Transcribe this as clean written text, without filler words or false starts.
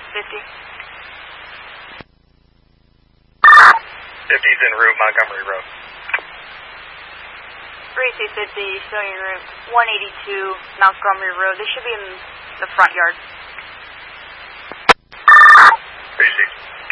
50. 50's en route, Montgomery Road. Gracie 50, showing en route 182 Montgomery Road. They should be in the front yard. Gracie.